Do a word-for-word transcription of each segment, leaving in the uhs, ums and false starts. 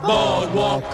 Boardwalk.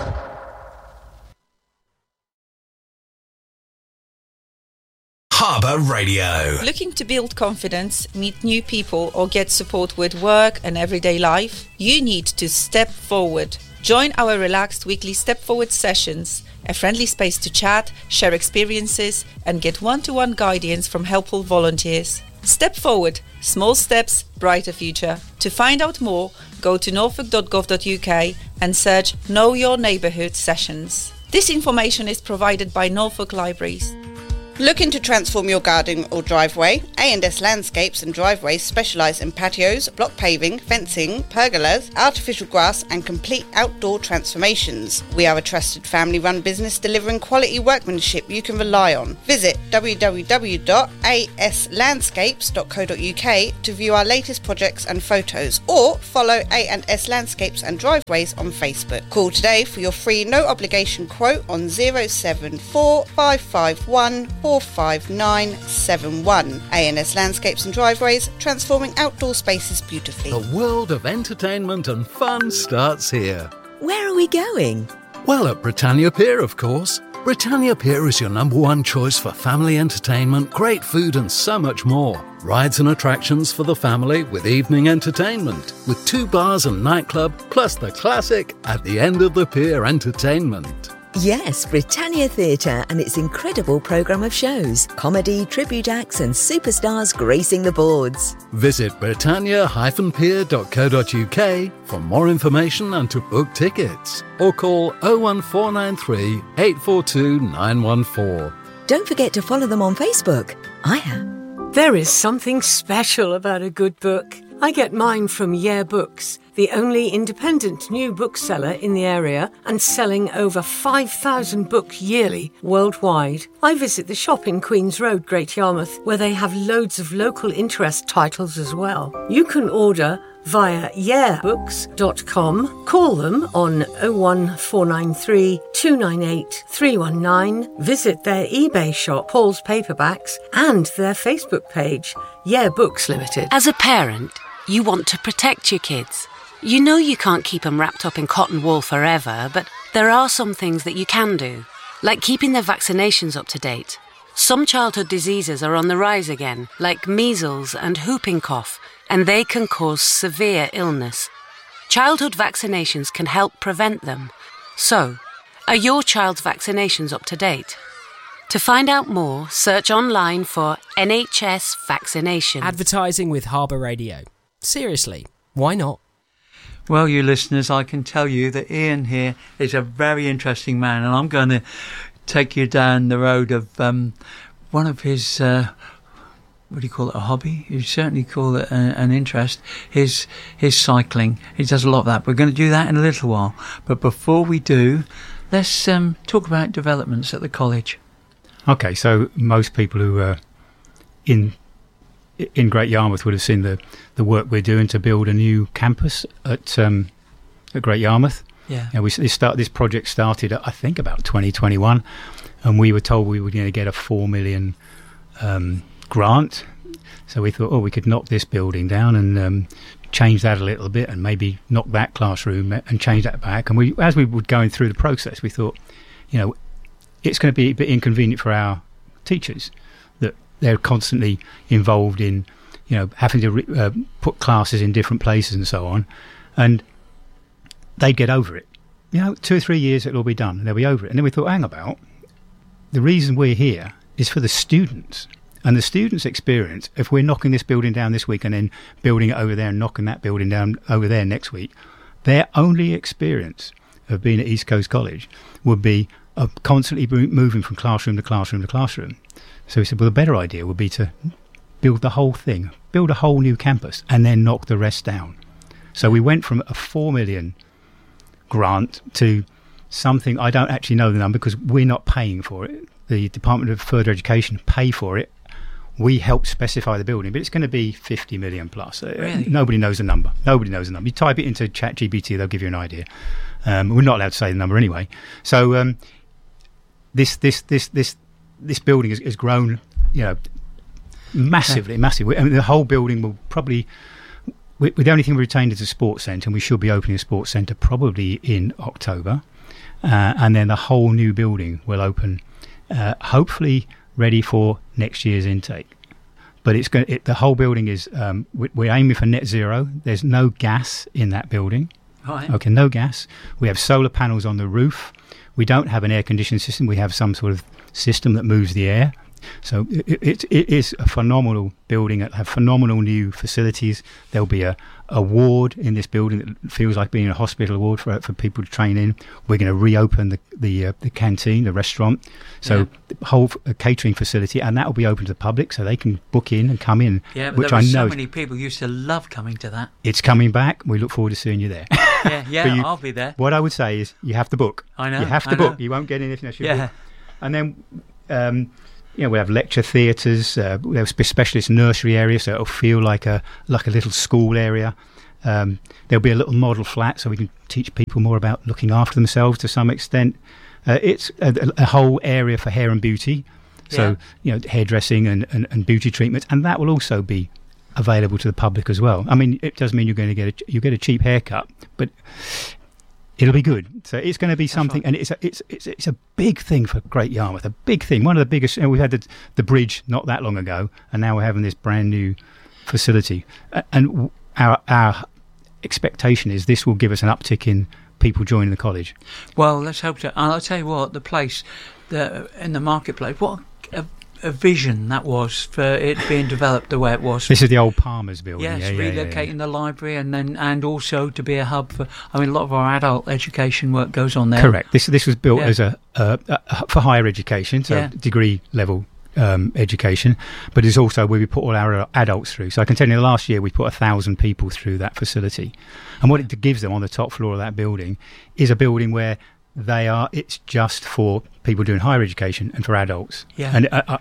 Harbour Radio. Looking to build confidence, meet new people, or get support with work and everyday life? You need to step forward. Join our relaxed weekly Step Forward sessions, a friendly space to chat, share experiences, and get one-to-one guidance from helpful volunteers. Step Forward. Small steps, brighter future. To find out more, go to norfolk dot gov dot U K and search Know Your Neighbourhood sessions. This information is provided by Norfolk Libraries. Looking to transform your garden or driveway? A and S Landscapes and Driveways specialise in patios, block paving, fencing, pergolas, artificial grass and complete outdoor transformations. We are a trusted family-run business delivering quality workmanship you can rely on. Visit w w w dot a s landscapes dot co dot u k to view our latest projects and photos, or follow A and S Landscapes and Driveways on Facebook. Call today for your free no-obligation quote on zero seven four five five one four five nine seven one. A and S Landscapes and Driveways, transforming outdoor spaces beautifully. The world of entertainment and fun starts here. Where are we going? Well, at Britannia Pier, of course. Britannia Pier is your number one choice for family entertainment, great food and so much more. Rides and attractions for the family with evening entertainment, with two bars and nightclub, plus the classic At the End of the Pier entertainment. Yes, Britannia Theatre and its incredible programme of shows, comedy, tribute acts and superstars gracing the boards. Visit britannia dash pier dot co dot u k for more information and to book tickets. Or call oh one four nine three, eight four two, nine one four. Don't forget to follow them on Facebook. I have. There is something special about a good book. I get mine from Yeah Books, the only independent new bookseller in the area and selling over five thousand books yearly worldwide. I visit the shop in Queen's Road, Great Yarmouth, where they have loads of local interest titles as well. You can order via yeah books dot com. Call them on oh one four nine three, two nine eight, three one nine. Visit their eBay shop, Paul's Paperbacks, and their Facebook page, Yeah Books Limited. As a parent, you want to protect your kids. You know you can't keep them wrapped up in cotton wool forever, but there are some things that you can do, like keeping their vaccinations up to date. Some childhood diseases are on the rise again, like measles and whooping cough, and they can cause severe illness. Childhood vaccinations can help prevent them. So, are your child's vaccinations up to date? To find out more, search online for N H S vaccination. Advertising with Harbour Radio. Seriously, why not? Well, you listeners, I can tell you that Ian here is a very interesting man, and I'm going to take you down the road of um, one of his, uh, what do you call it, a hobby? You certainly call it a, an interest. His his cycling. He does a lot of that. We're going to do that in a little while. But before we do, let's um, talk about developments at the college. Okay, so most people who are in in Great Yarmouth would have seen the, the work we're doing to build a new campus at um, at Great Yarmouth. Yeah, and we this start this project started I think about twenty twenty-one, and we were told we were going to get a four million um, grant. So we thought, oh, we could knock this building down and um, change that a little bit, and maybe knock that classroom and change that back. And we, as we were going through the process, we thought, you know, it's going to be a bit inconvenient for our teachers that they're constantly involved in, you know, having to re- uh, put classes in different places and so on, and they'd get over it. You know, two or three years it'll all be done and they'll be over it. And then we thought, hang about, the reason we're here is for the students. And the students' experience, if we're knocking this building down this week and then building it over there and knocking that building down over there next week, their only experience of being at East Coast College would be of constantly moving from classroom to classroom to classroom. So we said, well, the better idea would be to build the whole thing, build a whole new campus, and then knock the rest down. So we went from a four million grant to something, I don't actually know the number because we're not paying for it. The Department of Further Education pay for it. We help specify the building, but it's going to be fifty million plus. Really? Nobody knows the number. Nobody knows the number. You type it into ChatGPT, they'll give you an idea. Um, we're not allowed to say the number anyway. So um, this this this this this building has, has grown, you know, massively, okay. massively. I mean, the whole building will probably, we, the only thing we retained is a sports centre, and we should be opening a sports centre probably in October. Uh, and then the whole new building will open, uh, hopefully ready for next year's intake. But it's going. It, the whole building is. Um, we, we're aiming for net zero. There's no gas in that building. Right. Okay, no gas. We have solar panels on the roof. We don't have an air conditioning system. We have some sort of system that moves the air. So it, it, it is a phenomenal building. It'll have phenomenal new facilities. There'll be a, a ward in this building that feels like being a hospital ward for for people to train in. We're going to reopen the the, uh, the canteen, the restaurant. So Yeah. the whole uh, catering facility, and that will be open to the public, so they can book in and come in. Yeah, but which there I were know so many people used to love coming to that. it's coming back. We look forward to seeing you there. Yeah, yeah, But you- I'll be there. What I would say is you have to book. I know, You have to I book. know. You won't get in if unless you Yeah. book. And then, um, you know, we have lecture theatres. Uh, we have spe- specialist nursery areas, so it'll feel like a like a little school area. Um, there'll be a little model flat, so we can teach people more about looking after themselves to some extent. Uh, it's a, a whole area for hair and beauty, so Yeah. you know, hairdressing and, and, and beauty treatments, and that will also be available to the public as well. I mean, it does mean you're going to get a, you get a cheap haircut, but it'll be good. So it's going to be something, right. and it's a, it's it's it's a big thing for Great Yarmouth, a big thing, one of the biggest. And we've had the, the bridge not that long ago, and now we're having this brand new facility, A- and w- our our expectation is this will give us an uptick in people joining the college. Well, let's hope so. And I'll tell you what, the place the, in the marketplace, what a, a vision that was for it being developed the way it was. This is the old Palmer's building. Yes, yeah, yeah, yeah, relocating yeah. the library and then and also to be a hub for. I mean, a lot of our adult education work goes on there. Correct. This this was built Yeah. as a, a, a for higher education, so Yeah. degree level um, education, but it's also where we put all our adults through. So I can tell you, last year we put a thousand people through that facility, and what it gives them on the top floor of that building is a building where they are. It's just for people doing higher education and for adults. Yeah. And uh, uh,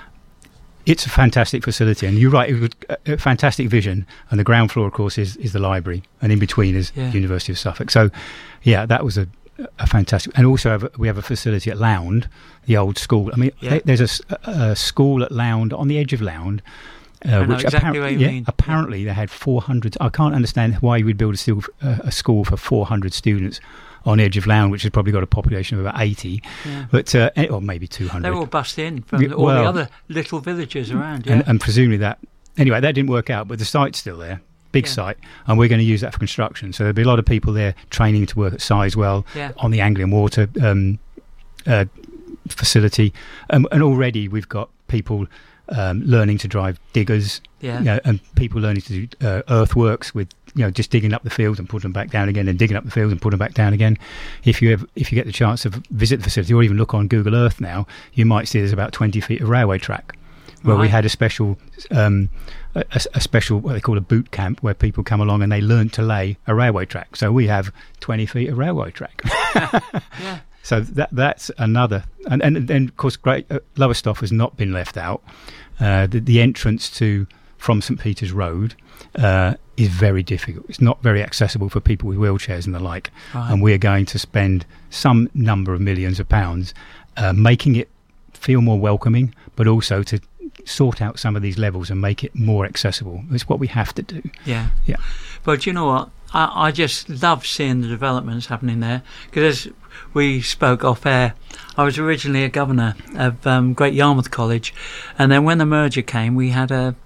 it's a fantastic facility, and you're right. It was a, a fantastic vision, and the ground floor, of course, is, is the library, and in between is Yeah. the University of Suffolk. So, yeah, that was a, a fantastic. And also, have a, we have a facility at Lound, the old school. I mean, Yeah. they, there's a s- a, a school at Lound, on the edge of Lound, uh, know which exactly appar- what you yeah, mean. apparently they had four hundred. I can't understand why you would build a, still, uh, a school for four hundred students on the edge of Lound, which has probably got a population of about eighty, Yeah. but uh, or maybe two hundred. They were all bussed in from Yeah, all well- the other little villages around. Yeah. and, and presumably that anyway that didn't work out, but the site's still there, big Yeah. site, and we're going to use that for construction. So there'll be a lot of people there training to work at Sizewell Yeah. on the Anglian Water um, uh, facility, um, and already we've got people um, learning to drive diggers, Yeah. you know, and people learning to do uh, earthworks with, you know, just digging up the fields and putting them back down again, and digging up the fields and putting them back down again. If you ever, if you get the chance to visit the facility or even look on Google Earth now, you might see there's about twenty feet of railway track where we Right. had a special um, a, a- a special what they call a boot camp where people come along and they learn to lay a railway track. So we have twenty feet of railway track. Yeah. So that that's another, and and then of course, Great uh, Lowestoft has not been left out. Uh, the, the entrance to from St Peter's Road uh, is very difficult. It's not very accessible for people with wheelchairs and the like. Right. And we are going to spend some number of millions of pounds uh, making it feel more welcoming, but also to sort out some of these levels and make it more accessible. It's what we have to do. Yeah. Yeah. But you know what? I, I just love seeing the developments happening there, because as we spoke off air, I was originally a governor of um, Great Yarmouth College, and then when the merger came, we had a,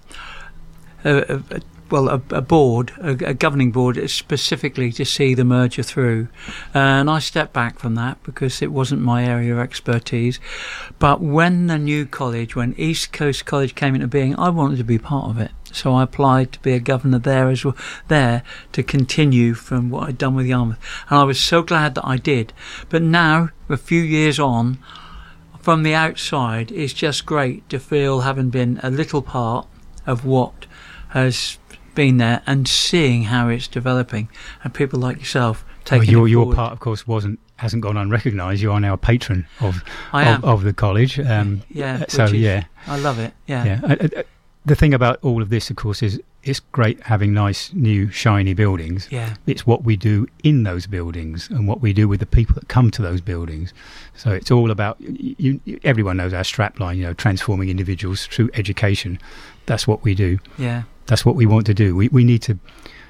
a, a, a well, a, a board, a, a governing board, specifically to see the merger through. And I stepped back from that because it wasn't my area of expertise. But when the new college, when East Coast College came into being, I wanted to be part of it. So I applied to be a governor there as well, there to continue from what I'd done with Yarmouth. And I was so glad that I did. But now, a few years on, from the outside, it's just great to feel having been a little part of what has been there and seeing how it's developing, and people like yourself taking Well, your it your forward. part, of course, wasn't hasn't gone unrecognised. You are now a patron of I of, am. of the college. Um, Yeah, So which is- yeah, I love it. Yeah. yeah. Uh, uh, the thing about all of this, of course, is it's great having nice, new, shiny buildings. Yeah. It's what we do in those buildings and what we do with the people that come to those buildings. So it's all about, you, you, everyone knows our strapline, you know, transforming individuals through education. That's what we do. Yeah. That's what we want to do. We we need to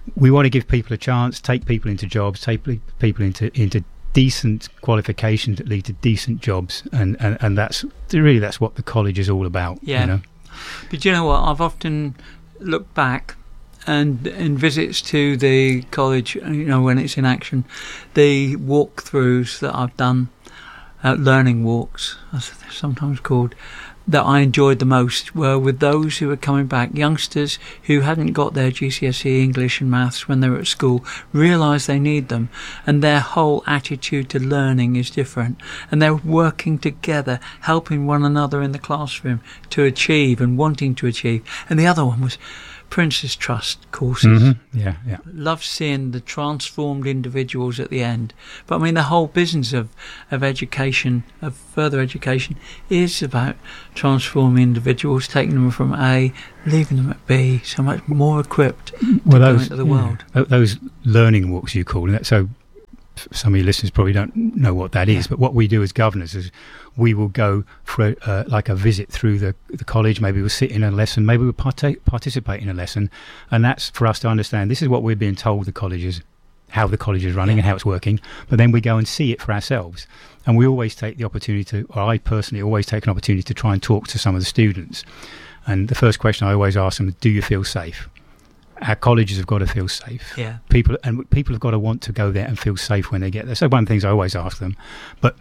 we want to give people a chance, take people into jobs, take pe- people into into decent qualifications that lead to decent jobs, and, and, and that's really that's what the college is all about. Yeah. You know? But you know what? I've often looked back and in visits to the college, you know, when it's in action, the walkthroughs that I've done, uh, learning walks, as they're sometimes called, that I enjoyed the most were with those who were coming back, youngsters who hadn't got their G C S E English and Maths when they were at school, realise they need them, and their whole attitude to learning is different, and they're working together, helping one another in the classroom to achieve and wanting to achieve. And the other one was Prince's Trust courses. Mm-hmm. Yeah, yeah. Love seeing the transformed individuals at the end. But I mean, the whole business of, of education, of further education, is about transforming individuals, taking them from A, leaving them at B, so much more equipped to well, go those, into the yeah. world. Those learning walks you call it. So some of your listeners probably don't know what that is, yeah. But what we do as governors is we will go for a, uh, like a visit through the, the college. Maybe we'll sit in a lesson, maybe we'll partake, participate in a lesson, and that's for us to understand this is what we're being told the college is, how the college is running, yeah. and how it's working, but then we go and see it for ourselves. And we always take the opportunity to, or I personally always take an opportunity to try and talk to some of the students. And the first question I always ask them is, do you feel safe? Our colleges have got to feel safe. Yeah. People and people have got to want to go there and feel safe when they get there. So one of the things I always ask them. But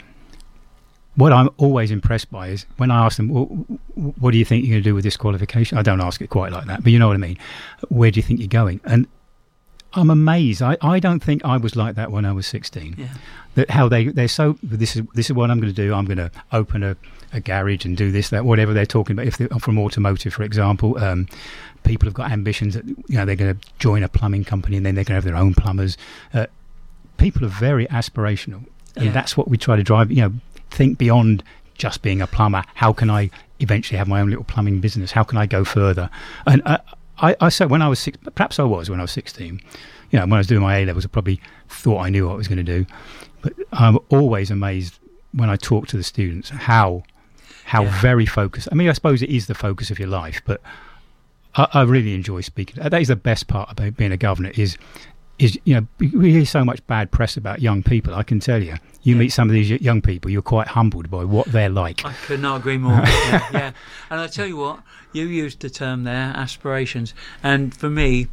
what I'm always impressed by is when I ask them, well, what do you think you're going to do with this qualification? I don't ask it quite like that, but you know what I mean. Where do you think you're going? And I'm amazed. I, I don't think I was like that when I was sixteen. Yeah. That how they they're so this is this is what I'm going to do. I'm going to open a, a garage and do this, that, whatever they're talking about. If they're from automotive, for example, um, people have got ambitions that, you know, they're going to join a plumbing company and then they're going to have their own plumbers. Uh, people are very aspirational, and yeah. that's what we try to drive. You know, think beyond just being a plumber. How can I eventually have my own little plumbing business? How can I go further? And uh, I, I said when I was six, perhaps I was when I was sixteen. You know, when I was doing my A levels, I probably thought I knew what I was going to do. But I'm always amazed when I talk to the students how how yeah. very focused. I mean, I suppose it is the focus of your life, but I, I really enjoy speaking. That is the best part about being a governor. Is is you know, we hear so much bad press about young people. I can tell you, you yeah. meet some of these young people, you're quite humbled by what they're like. I could not agree more. yeah, yeah, and I tell you what, you used the term there, aspirations, and for me,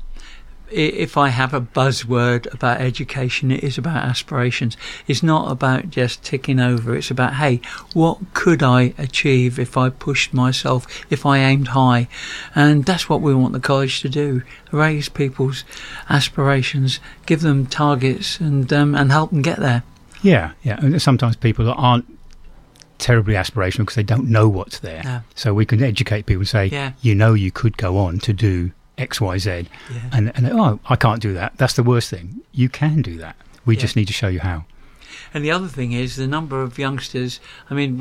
if I have a buzzword about education, it is about aspirations. It's not about just ticking over. It's about, hey, what could I achieve if I pushed myself, if I aimed high? And that's what we want the college to do, raise people's aspirations, give them targets, and um, and help them get there. Yeah, yeah. And sometimes people aren't terribly aspirational because they don't know what's there. Yeah. So we can educate people and say, yeah. you know, you could go on to do X, Y, Z, yeah. and, and oh, I can't do that. That's the worst thing. You can do that. We yeah. just need to show you how. And the other thing is the number of youngsters. I mean,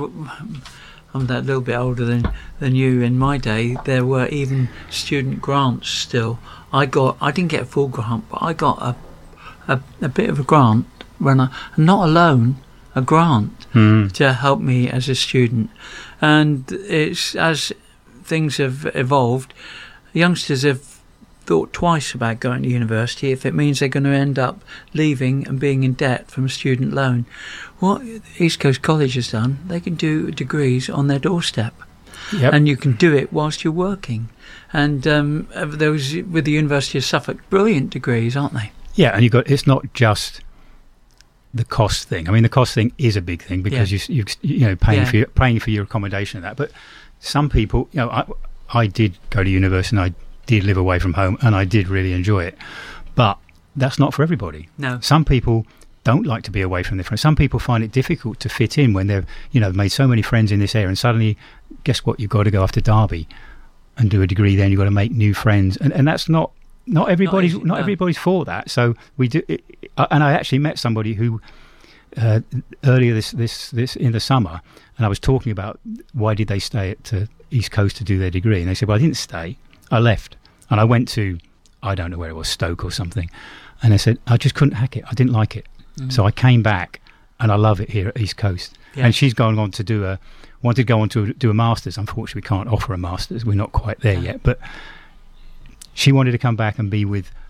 I'm that little bit older than than you. In my day, there were even student grants still. I got. I didn't get a full grant, but I got a a, a bit of a grant when I, not a loan, a grant mm. to help me as a student. And it's as things have evolved. Youngsters have thought twice about going to university if it means they're going to end up leaving and being in debt from a student loan. What East Coast College has done, they can do degrees on their doorstep. Yep. And you can do it whilst you're working. And um, those with the University of Suffolk, brilliant degrees, aren't they? Yeah, and you got. It's not just the cost thing. I mean, the cost thing is a big thing because yeah. you, you you know paying yeah. for your, paying for your accommodation and that. But some people, you know, I, I did go to university and I did live away from home and I did really enjoy it. But that's not for everybody. No. Some people don't like to be away from their friends. Some people find it difficult to fit in when they've, you know, made so many friends in this area and suddenly, guess what, you've got to go after Derby and do a degree, then you've got to make new friends. And, and that's not, not everybody's, not, easy, not no. everybody's for that. So we do, it, and I actually met somebody who, uh, earlier this, this, this in the summer, and I was talking about why did they stay at uh, East Coast to do their degree, and they said, well, I didn't stay, I left and I went to, I don't know where it was, Stoke or something, and they said I just couldn't hack it, I didn't like it, mm. so I came back and I love it here at East Coast. Yeah. And she's going on to do a wanted to go on to do a master's. Unfortunately we can't offer a master's, we're not quite there yeah. yet, but she wanted to come back and be with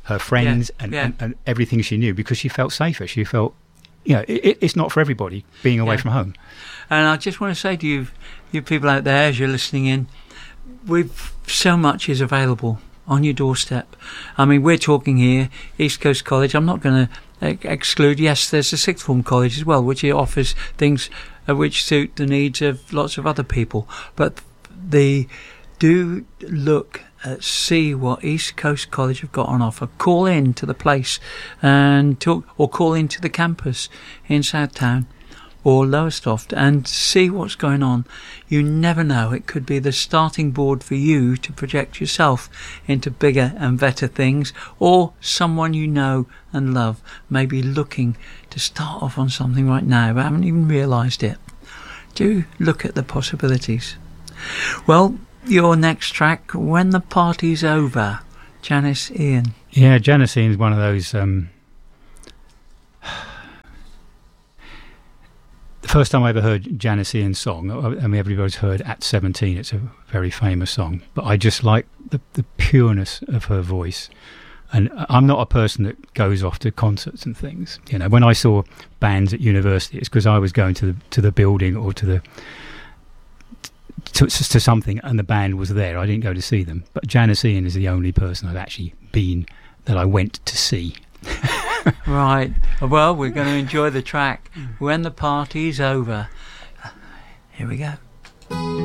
her friends yeah, and, yeah. And, and everything she knew, because she felt safer. She felt, you know, it, it's not for everybody being away yeah. from home. And I just want to say to you, you people out there, as you're listening in, we've so much is available on your doorstep. I mean, we're talking here, East Coast College. I'm not going to exclude, yes, there's a sixth form college as well, which offers things uh, which suit the needs of lots of other people. But the do look at, see what East Coast College have got on offer. Call in to the place and talk, or call into the campus in Southtown or Lowestoft and see what's going on. You never know, it could be the starting board for you to project yourself into bigger and better things, or someone you know and love may be looking to start off on something right now but haven't even realised it. Do look at the possibilities. Well, your next track, When the Party's Over, Janice Ian. Yeah, Janice Ian is one of those... Um, the first time I ever heard Janice Ian's song, I mean, everybody's heard At seventeen, it's a very famous song, but I just like the, the pureness of her voice. And I'm not a person that goes off to concerts and things. You know, when I saw bands at university, it's because I was going to the to the building or to the to, to something, and the band was there. I didn't go to see them. But Janice Ian is the only person I've actually been that I went to see. Right. Well, we're going to enjoy the track When the Party's Over. Here we go.